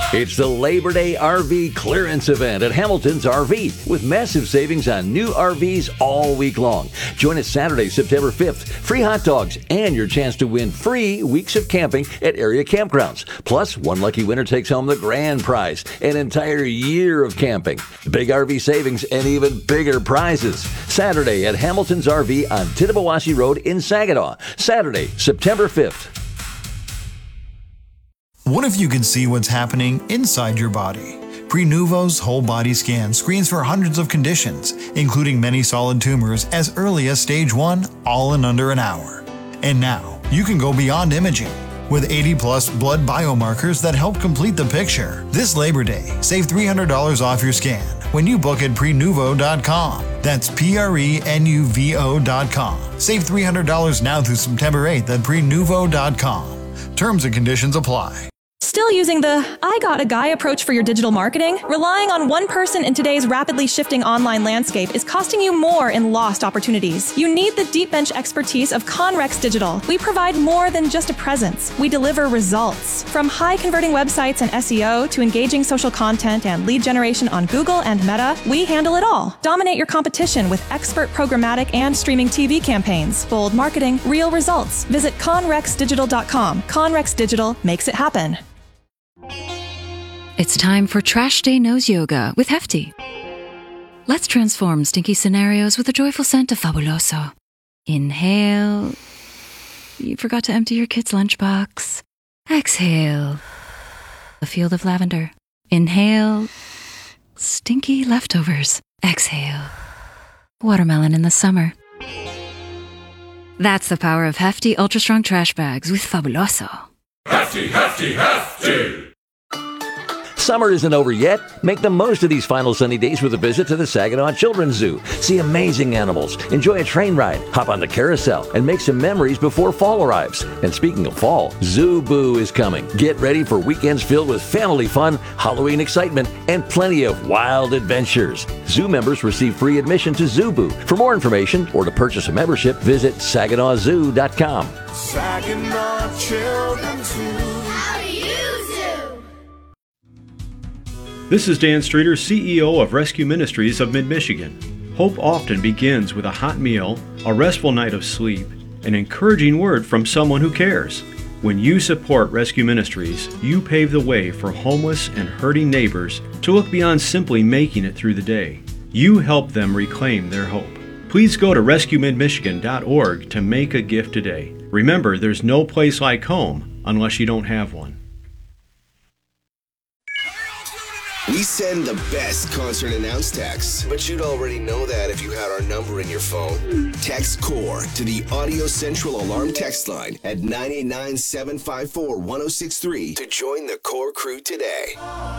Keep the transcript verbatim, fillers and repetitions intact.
It's the Labor Day R V clearance event at Hamilton's R V with massive savings on new R Vs all week long. Join us Saturday, September fifth. Free hot dogs and your chance to win free weeks of camping at area campgrounds. Plus, one lucky winner takes home the grand prize, an entire year of camping. Big R V savings and even bigger prizes. Saturday at Hamilton's R V on Tittabawassee Road in Saginaw. Saturday, September fifth. What if you could see what's happening inside your body? Prenuvo's whole body scan screens for hundreds of conditions, including many solid tumors as early as stage one, all in under an hour. And now, you can go beyond imaging with eighty plus blood biomarkers that help complete the picture. This Labor Day, save three hundred dollars off your scan when you book at prenuvo dot com. That's P R E N U V O dot com. Save three hundred dollars now through September eighth at prenuvo dot com. Terms and conditions apply. Still using the I got a guy approach for your digital marketing? Relying on one person in today's rapidly shifting online landscape is costing you more in lost opportunities. You need the deep bench expertise of Conrex Digital. We provide more than just a presence. We deliver results. From high converting websites and S E O to engaging social content and lead generation on Google and Meta, we handle it all. Dominate your competition with expert programmatic and streaming T V campaigns. Bold marketing, real results. Visit conrex digital dot com. Conrex Digital makes it happen. It's time for Trash Day Nose Yoga with Hefty. Let's transform stinky scenarios with a joyful scent of Fabuloso. Inhale. You forgot to empty your kid's lunchbox. Exhale. A field of lavender. Inhale. Stinky leftovers. Exhale. Watermelon in the summer. That's the power of Hefty Ultra Strong Trash Bags with Fabuloso. Hefty, hefty, hefty! Summer isn't over yet. Make the most of these final sunny days with a visit to the Saginaw Children's Zoo. See amazing animals, enjoy a train ride, hop on the carousel, and make some memories before fall arrives. And speaking of fall, Zoo Boo is coming. Get ready for weekends filled with family fun, Halloween excitement, and plenty of wild adventures. Zoo members receive free admission to Zoo Boo. For more information or to purchase a membership, visit saginaw zoo dot com. Saginaw Children's Zoo. This is Dan Streeter, C E O of Rescue Ministries of Mid-Michigan. Hope often begins with a hot meal, a restful night of sleep, an encouraging word from someone who cares. When you support Rescue Ministries, you pave the way for homeless and hurting neighbors to look beyond simply making it through the day. You help them reclaim their hope. Please go to rescue mid michigan dot org to make a gift today. Remember, there's no place like home unless you don't have one. We send the best concert announce texts, but you'd already know that if you had our number in your phone. Text CORE to the Audio Central Alarm text line at nine eight nine, seven five four, one oh six three to join the CORE crew today.